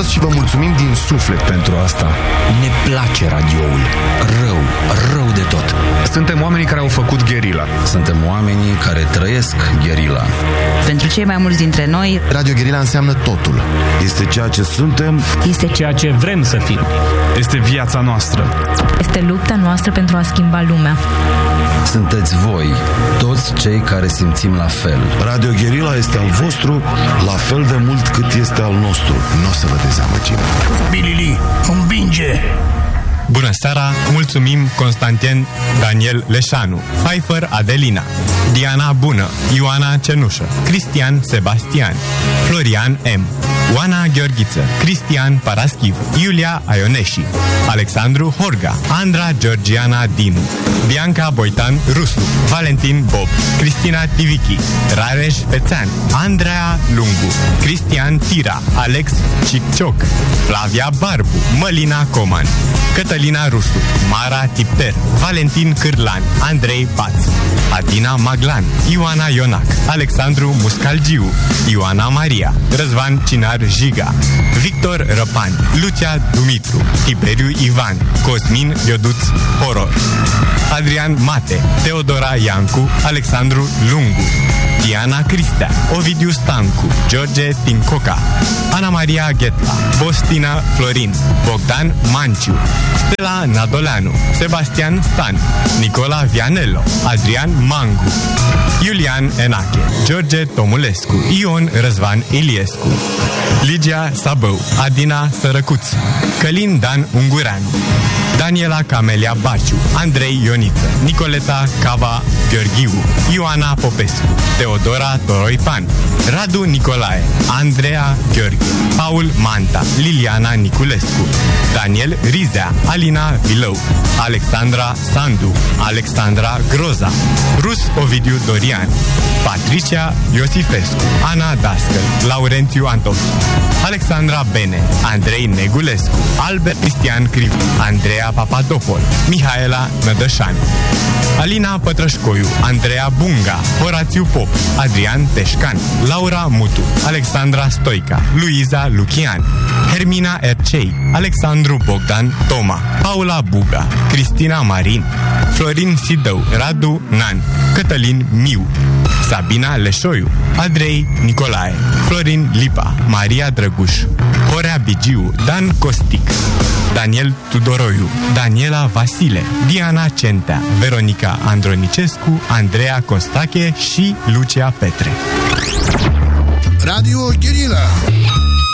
ascultați și vă mulțumim din suflet pentru asta. Ne place radioul. Rău de tot. Suntem oamenii care au făcut gherila. Suntem oamenii care trăiesc gherila. Pentru cei mai mulți dintre noi, Radio Gherila înseamnă totul. Este ceea ce suntem. este ceea ce vrem să fim. Este viața noastră. Este lupta noastră pentru a schimba lumea. Sunteți voi, toți cei care simțim la fel. Radio Gherila este al vostru la fel de mult cât este al nostru. Nu o să vă dezamăgim. Bilili, învinge! Bună seara, mulțumim Constantin Daniel Leșanu, Pfeiffer Adelina, Diana Bună, Ioana Cenușă, Cristian Sebastian, Florian M, Oana Gheorghiță, Cristian Paraschiv, Iulia Aioneși, Alexandru Horga, Andra Georgiana Dinu, Bianca Boitan Rusu, Valentin Bob, Cristina Tivichi, Rareș Fețean, Andreea Lungu, Cristian Tira, Alex Cicioc, Flavia Barbu, Mălina Coman, Cătălina Rusu, Mara Tipter, Valentin Cârlan, Andrei Paț, Adina Maglan, Ioana Ionac, Alexandru Muscalgiu, Ioana Maria, Răzvan Cinar Jiga, Victor Răpan, Lucia Dumitru, Tiberiu Ivan, Cosmin Ioduț Horor, Adrian Mate, Teodora Iancu, Alexandru Lungu, Diana Cristea, Ovidiu Stancu, George Tincoca, Ana Maria Ghetla, Bostina Florin, Bogdan Manciu, Stella Nadoleanu, Sebastian Stan, Nicola Vianello, Adrian Mangu, Iulian Enache, George Tomulescu, Ion Răzvan Iliescu, Ligia Sabău, Adina Sărăcuț, Călin Dan Ungureanu, Daniela Camelia Baciu, Andrei Ioniță, Nicoleta Cava Gheorghiu, Ioana Popescu, Teodora Toroipan, Radu Nicolae, Andreea Gheorghe, Paul Manta, Liliana Niculescu, Daniel Rizea, Alina Vilău, Alexandra Sandu, Alexandra Groza, Rus Ovidiu Dorian, Patricia Iosifescu, Ana Dascăl, Laurențiu Antochi, Alexandra Bene, Andrei Negulescu, Albert Cristian Criv, Andreea Papadopol, Mihaela Nădășan, Alina Pătrășcoiu, Andreea Bunga, Horațiu Pop, Adrian Teșcan, Laura Mutu, Alexandra Stoica, Luiza Luchian, Hermina Ercei, Alexandru Bogdan Toma, Paula Buga, Cristina Marin, Florin Sidău, Radu Nan, Cătălin Miu, Sabina Leșoiu, Andrei Nicolae, Florin Lipa, Maria Drăguș, Horea Bigiu, Dan Costic, Daniel Tudoroiu, Daniela Vasile, Diana Centea, Veronica Andronicescu, Andreea Costache și Lucia Petre. Radio Gherila.